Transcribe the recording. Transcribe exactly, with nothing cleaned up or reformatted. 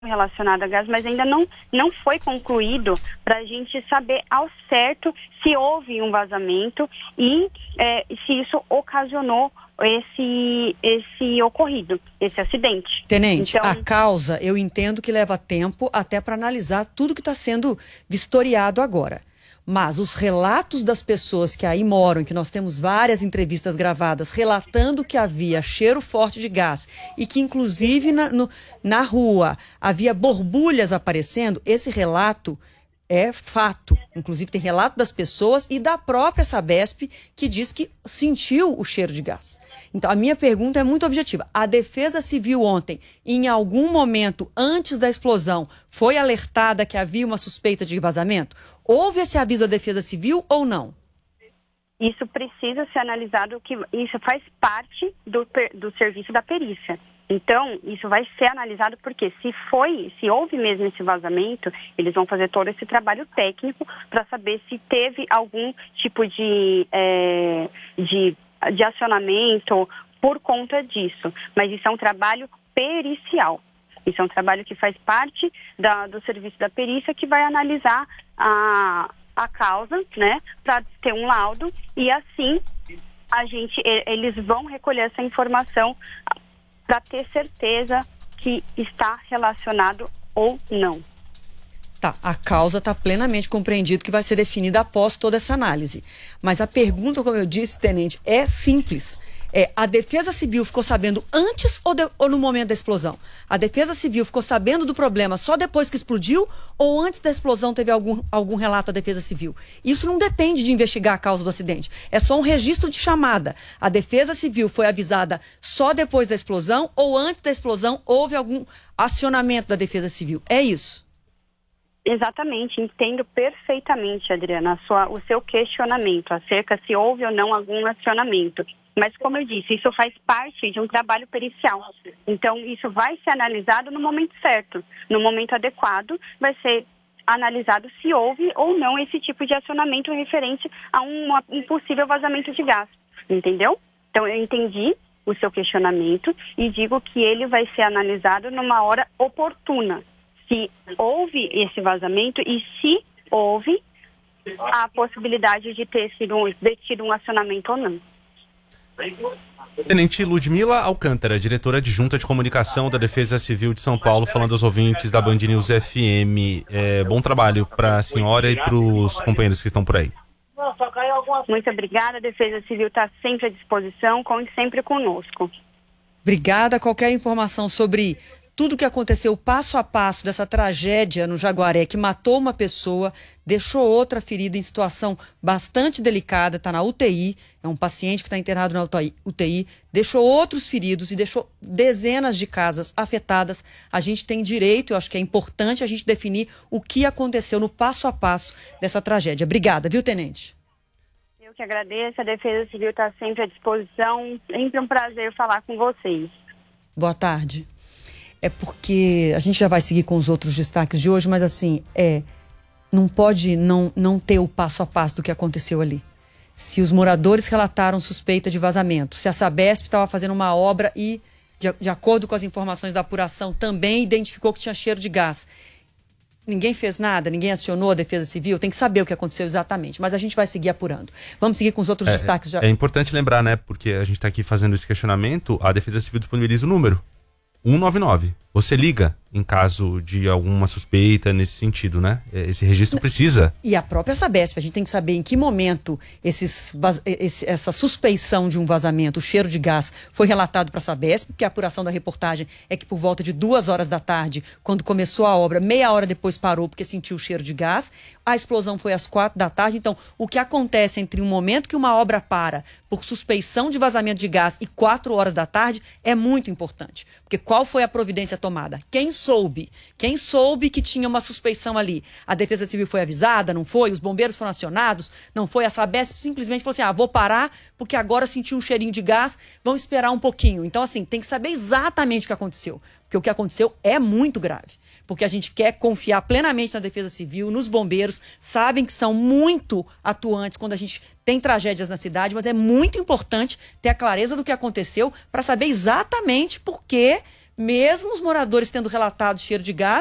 relacionado a gás, mas ainda não, não foi concluído para a gente saber ao certo se houve um vazamento e é, se isso ocasionou esse, esse ocorrido, esse acidente. Tenente, então, a causa eu entendo que leva tempo até para analisar tudo que está sendo vistoriado agora. Mas os relatos das pessoas que aí moram, que nós temos várias entrevistas gravadas, relatando que havia cheiro forte de gás e que, inclusive, na, no, na rua havia borbulhas aparecendo, esse relato é fato. Inclusive, tem relato das pessoas e da própria Sabesp que diz que sentiu o cheiro de gás. Então, a minha pergunta é muito objetiva. A Defesa Civil ontem, em algum momento antes da explosão, foi alertada que havia uma suspeita de vazamento? Houve esse aviso da Defesa Civil ou não? Isso precisa ser analisado, que isso faz parte do, do serviço da perícia. Então, isso vai ser analisado porque se foi, se houve mesmo esse vazamento, eles vão fazer todo esse trabalho técnico para saber se teve algum tipo de, é, de, de acionamento por conta disso. Mas isso é um trabalho pericial. Isso é um trabalho que faz parte da, do serviço da perícia, que vai analisar a, a causa, né, para ter um laudo e assim a gente, eles vão recolher essa informação para ter certeza que está relacionado ou não. Tá, a causa está plenamente compreendido que vai ser definida após toda essa análise. Mas a pergunta, como eu disse, tenente, é simples. É, a Defesa Civil ficou sabendo antes ou, de, ou no momento da explosão? A Defesa Civil ficou sabendo do problema só depois que explodiu ou antes da explosão teve algum, algum relato da Defesa Civil? Isso não depende de investigar a causa do acidente. É só um registro de chamada. A Defesa Civil foi avisada só depois da explosão ou antes da explosão houve algum acionamento da Defesa Civil? É isso? Exatamente, entendo perfeitamente, Adriana, a sua, o seu questionamento acerca se houve ou não algum acionamento. Mas, como eu disse, isso faz parte de um trabalho pericial. Então, isso vai ser analisado no momento certo. No momento adequado, vai ser analisado se houve ou não esse tipo de acionamento referente a uma, um possível vazamento de gás. Entendeu? Então, eu entendi o seu questionamento e digo que ele vai ser analisado numa hora oportuna. Se houve esse vazamento e se houve a possibilidade de ter sido um, de tido um acionamento ou não. Tenente Ludmila Alcântara, diretora adjunta de comunicação da Defesa Civil de São Paulo, falando aos ouvintes da Band News F M. É, bom trabalho para a senhora e para os companheiros que estão por aí. Muito obrigada, a Defesa Civil está sempre à disposição, conte sempre conosco. Obrigada. Qualquer informação sobre tudo que aconteceu passo a passo dessa tragédia no Jaguaré, que matou uma pessoa, deixou outra ferida em situação bastante delicada, está na U T I, é um paciente que está internado na U T I, deixou outros feridos e deixou dezenas de casas afetadas. A gente tem direito, eu acho que é importante a gente definir o que aconteceu no passo a passo dessa tragédia. Obrigada, viu, tenente? Eu que agradeço, a Defesa Civil está sempre à disposição, sempre um prazer falar com vocês. Boa tarde. É porque a gente já vai seguir com os outros destaques de hoje, mas assim, é, não pode não, não ter o passo a passo do que aconteceu ali. Se os moradores relataram suspeita de vazamento, se a Sabesp estava fazendo uma obra e, de, de acordo com as informações da apuração, também identificou que tinha cheiro de gás. Ninguém fez nada, ninguém acionou a Defesa Civil, tem que saber o que aconteceu exatamente, mas a gente vai seguir apurando. Vamos seguir com os outros é, destaques. Já. É importante lembrar, né, porque a gente está aqui fazendo esse questionamento, a Defesa Civil disponibiliza o número um nove nove. Você liga em caso de alguma suspeita nesse sentido, né? Esse registro precisa. E a própria Sabesp, a gente tem que saber em que momento esses, esse, essa suspeição de um vazamento, o cheiro de gás, foi relatado para a Sabesp, porque a apuração da reportagem é que por volta de duas horas da tarde, quando começou a obra, meia hora depois parou porque sentiu o cheiro de gás. A explosão foi às quatro da tarde. Então, o que acontece entre o momento que uma obra para por suspeição de vazamento de gás e quatro horas da tarde é muito importante. Porque qual foi a providência tomada? Quem soube? Quem soube que tinha uma suspeição ali? A Defesa Civil foi avisada? Não foi? Os bombeiros foram acionados? Não foi? A Sabesp simplesmente falou assim, ah, vou parar porque agora senti um cheirinho de gás, vamos esperar um pouquinho. Então, assim, tem que saber exatamente o que aconteceu. Porque o que aconteceu é muito grave. Porque a gente quer confiar plenamente na Defesa Civil, nos bombeiros, sabem que são muito atuantes quando a gente tem tragédias na cidade, mas é muito importante ter a clareza do que aconteceu para saber exatamente por que mesmo os moradores tendo relatado cheiro de gás,